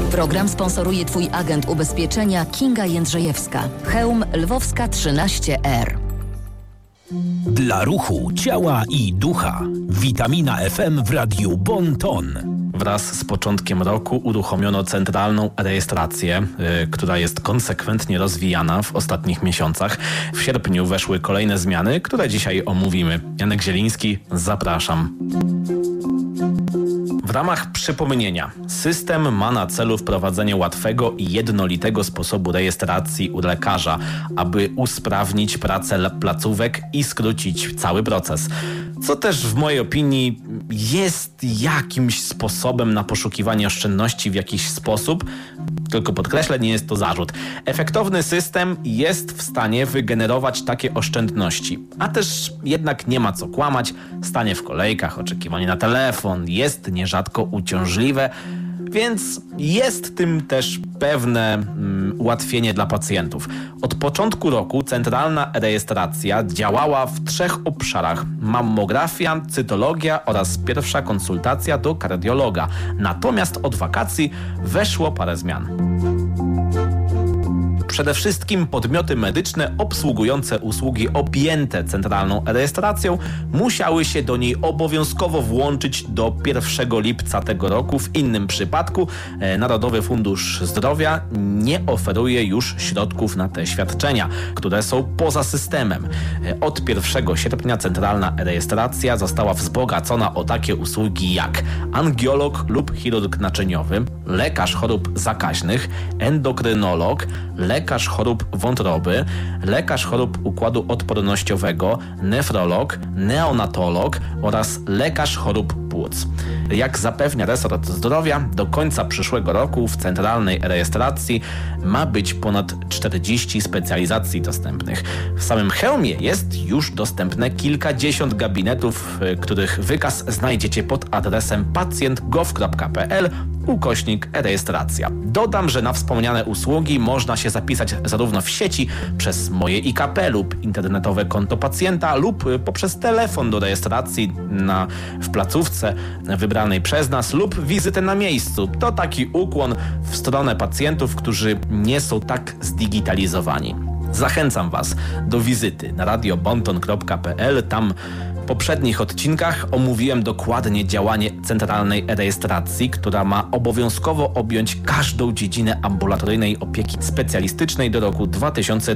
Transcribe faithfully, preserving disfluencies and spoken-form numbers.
Program sponsoruje Twój agent ubezpieczenia Kinga Jędrzejewska. Chełm Lwowska trzynaście R. Dla ruchu, ciała i ducha. Witamina F M w radiu Bon Ton. Wraz z początkiem roku uruchomiono centralną rejestrację, yy, która jest konsekwentnie rozwijana w ostatnich miesiącach. W sierpniu weszły kolejne zmiany, które dzisiaj omówimy. Janek Zieliński, zapraszam. W ramach przypomnienia, system ma na celu wprowadzenie łatwego i jednolitego sposobu rejestracji u lekarza, aby usprawnić pracę placówek i skrócić cały proces. Co też w mojej opinii jest jakimś sposobem na poszukiwanie oszczędności w jakiś sposób, tylko podkreślę, nie jest to zarzut. Efektowny system jest w stanie wygenerować takie oszczędności, a też jednak nie ma co kłamać, stanie w kolejkach, oczekiwanie na telefon jest nierzadko uciążliwe, więc jest tym też pewne mm, ułatwienie dla pacjentów. Od początku roku centralna rejestracja działała w trzech obszarach: mammografia, cytologia oraz pierwsza konsultacja do kardiologa. Natomiast od wakacji weszło parę zmian. Przede wszystkim podmioty medyczne obsługujące usługi objęte centralną rejestracją musiały się do niej obowiązkowo włączyć do pierwszego lipca tego roku. W innym przypadku Narodowy Fundusz Zdrowia nie oferuje już środków na te świadczenia, które są poza systemem. Od pierwszego sierpnia centralna rejestracja została wzbogacona o takie usługi jak angiolog lub chirurg naczyniowy, lekarz chorób zakaźnych, endokrynolog, lekarz chorób wątroby, lekarz chorób układu odpornościowego, nefrolog, neonatolog oraz lekarz chorób płuc. Jak zapewnia resort zdrowia, do końca przyszłego roku w centralnej rejestracji ma być ponad czterdzieści specjalizacji dostępnych. W samym Chełmie jest już dostępne kilkadziesiąt gabinetów, których wykaz znajdziecie pod adresem pacjent kropka gov kropka p l ukośnik rejestracja. Dodam, że na wspomniane usługi można się zapisać zarówno w sieci przez moje I K P lub internetowe konto pacjenta lub poprzez telefon do rejestracji na, w placówce wybranej przez nas lub wizytę na miejscu. To taki ukłon w stronę pacjentów, którzy nie są tak zdigitalizowani. Zachęcam Was do wizyty na radio bonton kropka p l. Tam w poprzednich odcinkach omówiłem dokładnie działanie centralnej rejestracji, która ma obowiązkowo objąć każdą dziedzinę ambulatoryjnej opieki specjalistycznej do roku dwa tysiące